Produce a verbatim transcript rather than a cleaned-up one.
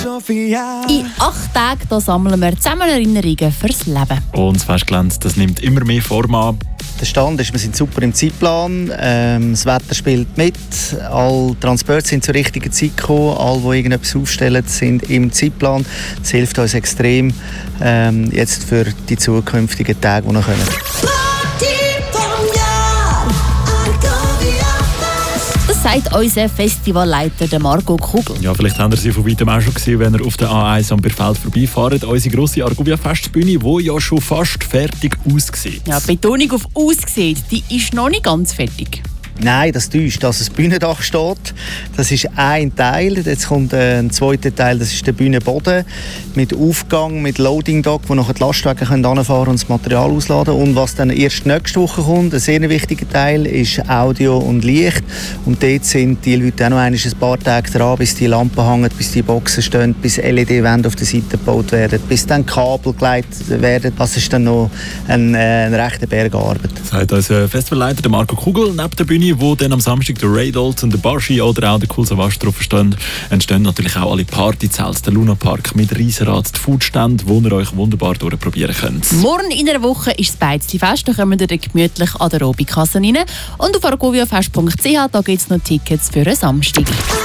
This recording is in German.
In acht Tagen da sammeln wir zusammen Erinnerungen fürs Leben. Und das Festgelände, das nimmt immer mehr Form an. Der Stand ist, wir sind super im Zeitplan, ähm, das Wetter spielt mit, alle Transporte sind zur richtigen Zeit gekommen, alle, die irgendetwas aufstellen, sind im Zeitplan. Das hilft uns extrem ähm, jetzt für die zukünftigen Tage, die noch kommen. Das sagt unser Festivalleiter Marco Kugel. Ja, vielleicht haben Sie sie von weitem auch schon gesehen, wenn ihr auf der A eins am Bierfeld vorbeifahren. Unsere grosse Argovia-Festbühne, die ja schon fast fertig aussieht. Ja, die Betonung auf «aussieht», die ist noch nicht ganz fertig. Nein, das täuscht. Dass das Bühnendach steht, das ist ein Teil. Jetzt kommt ein zweiter Teil, das ist der Bühnenboden mit Aufgang, mit Loading Dock, wo nachher die Lastwagen hinfahren können und das Material ausladen. Und was dann erst nächste Woche kommt, ein sehr wichtiger Teil, ist Audio und Licht. Und dort sind die Leute auch noch ein paar Tage dran, bis die Lampen hängen, bis die Boxen stehen, bis L E D-Wände auf der Seite gebaut werden, bis dann Kabel geleitet werden. Das ist dann noch ein, äh, ein rechter Berg Arbeit. Das sagt unser Festivalleiter Marco Kugel. Neben der Bühne, wo dann am Samstag der Ray Dalton, der Barschi oder auch der Cool Savage drauf stehen, entstehen natürlich auch alle Partyzelte, der Luna Park mit Riesenrad, die Foodstände, wo ihr euch wunderbar durchprobieren könnt. Morgen in einer Woche ist das Beizli-Fest, da kommen wir gemütlich an der Robikasse rein. Und auf argoviafest punkt c h gibt es noch Tickets für einen Samstag.